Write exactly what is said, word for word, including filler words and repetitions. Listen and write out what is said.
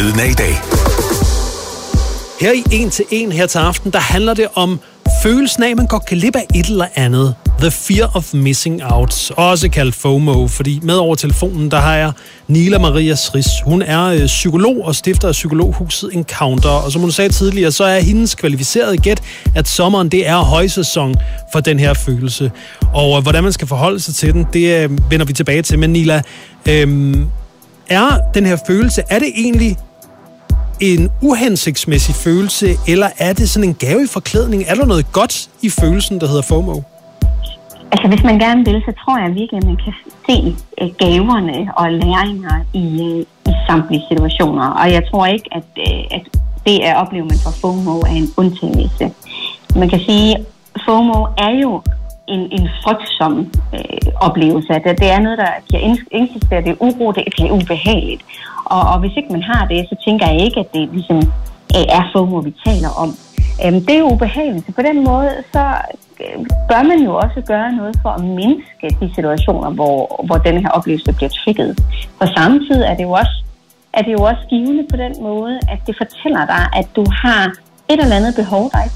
Lyden af i dag. Her i En til En her til aften, der handler det om følelsen af, at man går glip af et eller andet. The fear of missing out, også kaldt FOMO, fordi med over telefonen, der har jeg Nila Maria Sris. Hun er psykolog og stifter af psykologhuset Encounter, og som hun sagde tidligere, så er hendes kvalificerede gæt, at sommeren det er højsæson for den her følelse. Og hvordan man skal forholde sig til den, det vender vi tilbage til. Men Nila, øhm, er den her følelse, er det egentlig en uhensigtsmæssig følelse, eller er det sådan en gave i forklædning? Er der noget godt i følelsen, der hedder FOMO? Altså, hvis man gerne vil, så tror jeg virkelig, at man kan se gaverne og læringer i, i samtlige situationer. Og jeg tror ikke, at, at det at opleve, man får FOMO er en undtagelse. Man kan sige, at FOMO er jo en, en frygtsom øh, oplevelse. Det, det er noget, der giver ængstelse, det er uro, det er ubehageligt. Og, og hvis ikke man har det, så tænker jeg ikke, at det ligesom er FOMO, vi taler om. Øhm, det er jo ubehageligt. Så på den måde, så bør man jo også gøre noget for at mindske de situationer, hvor, hvor den her oplevelse bliver trigget. På samme tid er det jo også, er det jo også givende på den måde, at det fortæller dig, at du har et eller andet behov, der ikke